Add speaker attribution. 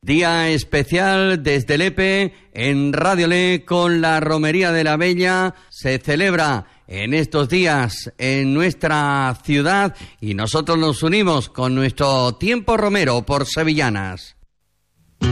Speaker 1: Día especial desde Lepe en Radio Le con la Romería de la Bella. Se celebra en estos días en nuestra ciudad y nosotros nos unimos con nuestro tiempo romero por Sevillanas.